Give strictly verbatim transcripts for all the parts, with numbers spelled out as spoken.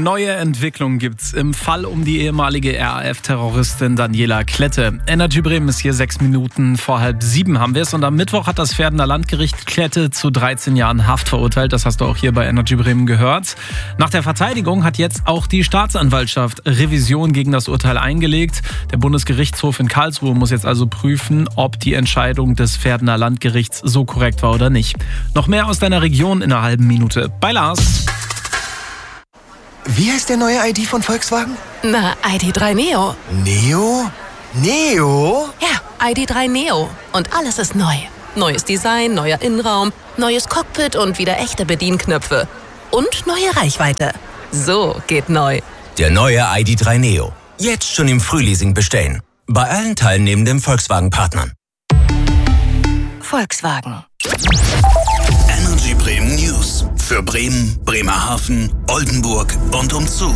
Neue Entwicklungen gibt's im Fall um die ehemalige R A F-Terroristin Daniela Klette. Energy Bremen ist hier sechs Minuten vor halb sieben haben wir es. Und am Mittwoch hat das Verdener Landgericht Klette zu dreizehn Jahren Haft verurteilt. Das hast du auch hier bei Energy Bremen gehört. Nach der Verteidigung hat jetzt auch die Staatsanwaltschaft Revision gegen das Urteil eingelegt. Der Bundesgerichtshof in Karlsruhe muss jetzt also prüfen, ob die Entscheidung des Verdener Landgerichts so korrekt war oder nicht. Noch mehr aus deiner Region in einer halben Minute bei Lars. Wie heißt der neue I D von Volkswagen? Na, I D drei Neo. Neo? Neo? Ja, I D drei Neo. Und alles ist neu. Neues Design, neuer Innenraum, neues Cockpit und wieder echte Bedienknöpfe. Und neue Reichweite. So geht neu. Der neue I D drei Neo. Jetzt schon im Frühleasing bestellen. Bei allen teilnehmenden Volkswagen-Partnern. Volkswagen. Energy Bremen News. Für Bremen, Bremerhaven, Oldenburg und umzu.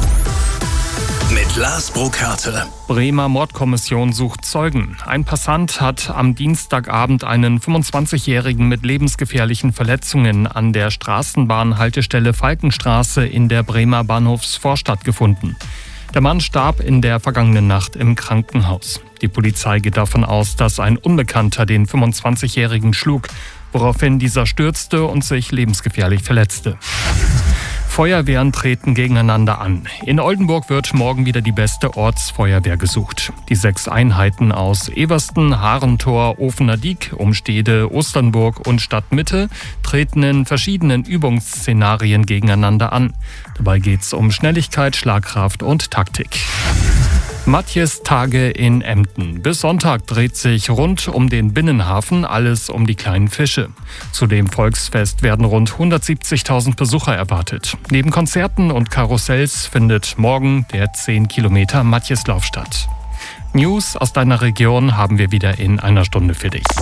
Mit Lars Burkhardt. Bremer Mordkommission sucht Zeugen. Ein Passant hat am Dienstagabend einen fünfundzwanzigjährigen mit lebensgefährlichen Verletzungen an der Straßenbahnhaltestelle Falkenstraße in der Bremer Bahnhofsvorstadt gefunden. Der Mann starb in der vergangenen Nacht im Krankenhaus. Die Polizei geht davon aus, dass ein Unbekannter den fünfundzwanzigjährigen schlug, woraufhin dieser stürzte und sich lebensgefährlich verletzte. Feuerwehren treten gegeneinander an. In Oldenburg wird morgen wieder die beste Ortsfeuerwehr gesucht. Die sechs Einheiten aus Eversten, Harentor, Ofener Diek, Umstede, Osternburg und Stadtmitte treten in verschiedenen Übungsszenarien gegeneinander an. Dabei geht es um Schnelligkeit, Schlagkraft und Taktik. Matjes Tage in Emden. Bis Sonntag dreht sich rund um den Binnenhafen alles um die kleinen Fische. Zu dem Volksfest werden rund hundertsiebzigtausend Besucher erwartet. Neben Konzerten und Karussells findet morgen der zehn Kilometer Matjeslauf statt. News aus deiner Region haben wir wieder in einer Stunde für dich.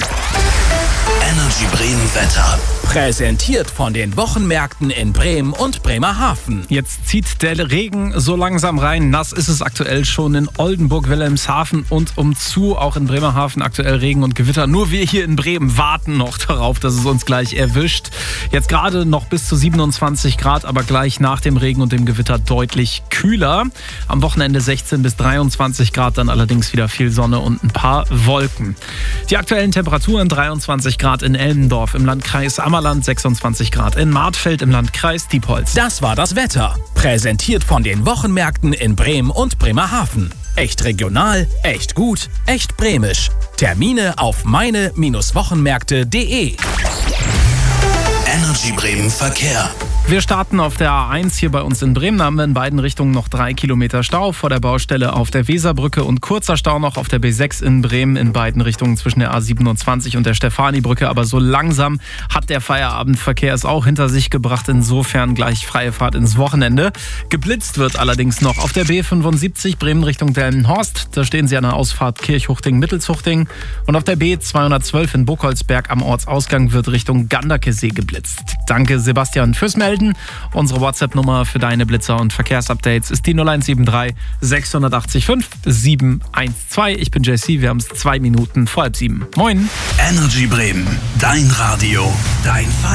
Energy Bremen Wetter. Präsentiert von den Wochenmärkten in Bremen und Bremerhaven. Jetzt zieht der Regen so langsam rein. Nass ist es aktuell schon in Oldenburg, Wilhelmshaven und umzu. Auch in Bremerhaven aktuell Regen und Gewitter. Nur wir hier in Bremen warten noch darauf, dass es uns gleich erwischt. Jetzt gerade noch bis zu siebenundzwanzig Grad, aber gleich nach dem Regen und dem Gewitter deutlich kühler. Am Wochenende sechzehn bis dreiundzwanzig Grad, dann allerdings wieder viel Sonne und ein paar Wolken. Die aktuellen Temperaturen: dreiundzwanzig Grad in Elmendorf im Landkreis Ammerland, sechsundzwanzig Grad in Martfeld im Landkreis Diepholz. Das war das Wetter. Präsentiert von den Wochenmärkten in Bremen und Bremerhaven. Echt regional, echt gut, echt bremisch. Termine auf meine Wochenmärkte punkt de. Energy Bremen Verkehr. Wir starten auf der A eins hier bei uns in Bremen. Da haben wir in beiden Richtungen noch drei Kilometer Stau vor der Baustelle auf der Weserbrücke und kurzer Stau noch auf der B sechs in Bremen in beiden Richtungen zwischen der A siebenundzwanzig und der Stefanibrücke. Aber so langsam hat der Feierabendverkehr es auch hinter sich gebracht. Insofern gleich freie Fahrt ins Wochenende. Geblitzt wird allerdings noch auf der B fünfundsiebzig Bremen Richtung Delmenhorst. Da stehen sie an der Ausfahrt Kirchhuchting-Mittelshuchting. Und auf der B zweihundertzwölf in Burgholzberg am Ortsausgang wird Richtung Ganderkesee geblitzt. Danke Sebastian fürs Melden. Unsere WhatsApp-Nummer für deine Blitzer und Verkehrsupdates ist die null eins sieben drei sechs acht fünf sieben eins zwei. Ich bin J C, wir haben es zwei Minuten vor halb sieben. Moin! Energy Bremen, dein Radio, dein Fall.